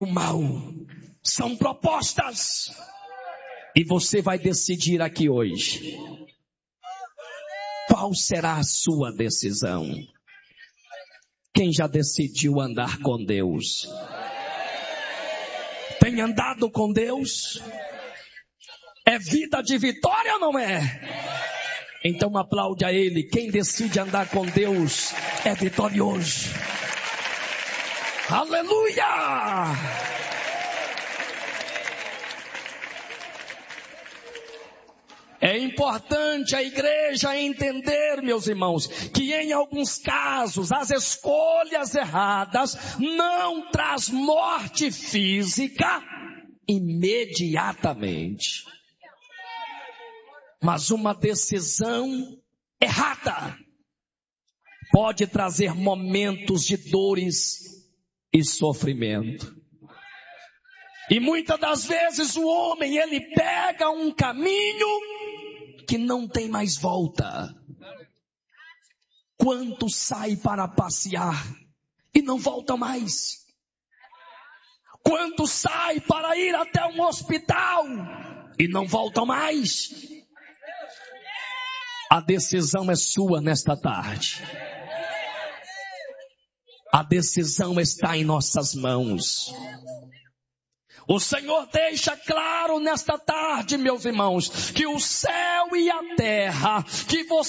o mal. São propostas. E você vai decidir aqui hoje. Qual será a sua decisão? Quem já decidiu andar com Deus? Tem andado com Deus? É vida de vitória ou não é? Então aplaude a Ele. Quem decide andar com Deus é vitorioso. Aleluia! É importante a igreja entender, meus irmãos, que em alguns casos as escolhas erradas não traz morte física imediatamente. Mas uma decisão errada pode trazer momentos de dores e sofrimento. E muitas das vezes o homem, ele pega um caminho que não tem mais volta. Quantos saem para passear e não voltam mais? Quantos saem para ir até um hospital e não voltam mais? A decisão é sua nesta tarde. A decisão está em nossas mãos. O Senhor deixa claro nesta tarde, meus irmãos, que o céu e a terra, que você